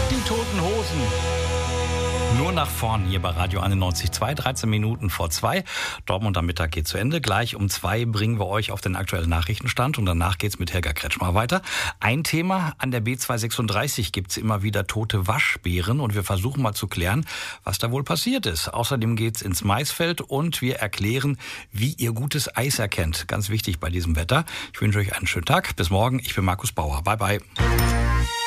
Die Toten Hosen. Nur nach vorn hier bei Radio 91.2, 13 Minuten vor 2. Dortmunder Mittag geht zu Ende. Gleich um 2 bringen wir euch auf den aktuellen Nachrichtenstand und danach geht's mit Helga Kretschmer weiter. Ein Thema: An der B236 gibt's immer wieder tote Waschbären und wir versuchen mal zu klären, was da wohl passiert ist. Außerdem geht's ins Maisfeld und wir erklären, wie ihr gutes Eis erkennt. Ganz wichtig bei diesem Wetter. Ich wünsche euch einen schönen Tag. Bis morgen. Ich bin Markus Bauer. Bye, bye.